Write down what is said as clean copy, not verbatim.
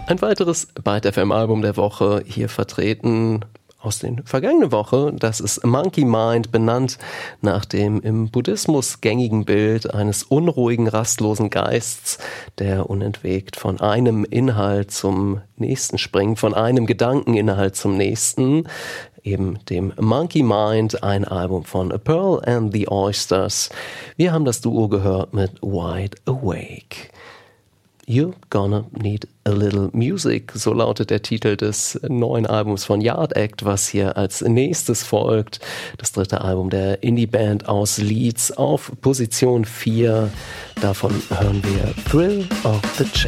Ein weiteres Byte FM Album der Woche, hier vertreten aus den vergangenen Woche, das ist Monkey Mind, benannt nach dem im Buddhismus gängigen Bild eines unruhigen, rastlosen Geists, der unentwegt von einem Inhalt zum nächsten springt, von einem Gedankeninhalt zum nächsten, eben dem Monkey Mind, ein Album von A Pearl and the Oysters. Wir haben das Duo gehört mit Wide Awake. You're Gonna Need a Little Music, so lautet der Titel des neuen Albums von Yard Act, was hier als nächstes folgt. Das dritte Album der Indie-Band aus Leeds auf Position 4. Davon hören wir Thrill of the Chase.